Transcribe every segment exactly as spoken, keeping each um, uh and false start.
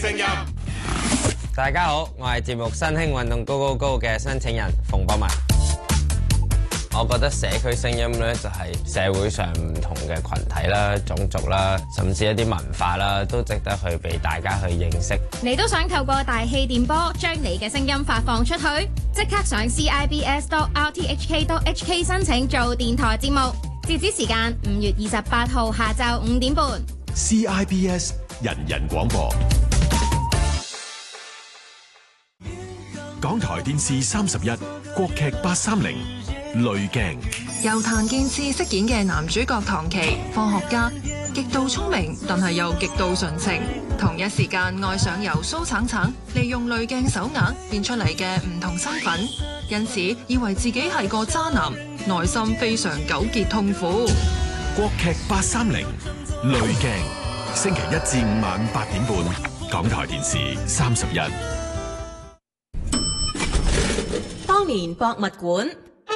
聲音。 大家好，我係節目新興運動高高高嘅申請人馮博文。我覺得社區聲音咧就係社會上唔同嘅群體啦、種族啦，甚至一啲文化啦，都值得去俾大家去認識。 你都想透過大氣電波將你嘅聲音發放出去？即刻上 C I B S dot R T H K dot H K 申請做電台節目，截止時間五月二十八號下晝五點半。 C I B S 人人廣播。港台電視三十一，國劇八三零。濾鏡， 由譚建次飾演嘅男主角唐琪，科學家，極度聰明，但係又極度純情。同一時間愛上由蘇橙橙利用濾鏡手鐲變出嚟嘅唔同身份，因此以為自己係個渣男，內心非常糾結痛苦。 國劇八三零濾鏡，星期一至五晚八點半，港台電視三十一。 當年博物館。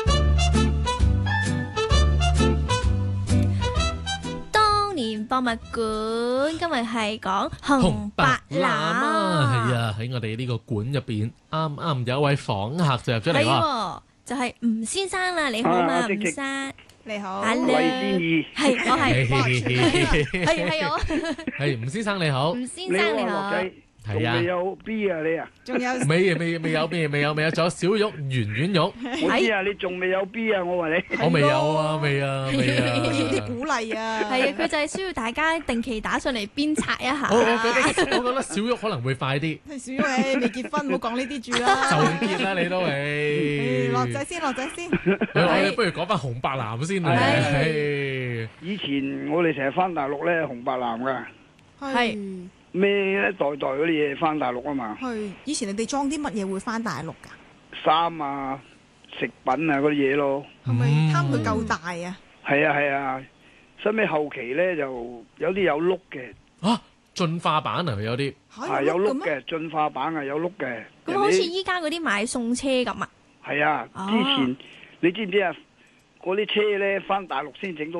博物館今日係講紅白藍啊，係啊，喺我哋呢個館入邊，啱啱有一位訪客就入咗嚟喎， 就係吳先生啦，你好嘛，吳生， 你好， 韋先義，係我係，係係我， 係吳先生你好， 吳先生你好。 係啊， 仲未有 B 啊你啊？ 仲有未未未有 B 未有未有，仲有小玉圓圓玉。 我知啊，你仲未有 B 啊？我話你， 我未有啊，未啊，未啊。 要啲鼓勵啊！ 係啊，佢就係需要大家定期打上嚟鞭策一下。 我我覺得我覺得小玉可能會快啲。 小玉誒未結婚，唔好講呢啲住啦。 就結啦，你都誒。 落仔先，落仔先。 不如講翻紅白藍先啊。 以前我哋成日翻大陸咧，紅白藍㗎。 係。 咩一代代嗰啲嘢翻大陸啊嘛？ 係，以前你哋裝啲乜嘢會翻大陸噶？ 衫啊、食品啊嗰啲嘢咯。 係咪貪佢夠大啊？ 係啊係啊，收尾後期咧就有啲有碌嘅。 啊，進化版啊，有啲係有碌嘅，進化版啊有碌嘅。 咁好似依家嗰啲買餸車咁啊？ 係啊，之前你知唔知啊？嗰啲車咧翻大陸先整到。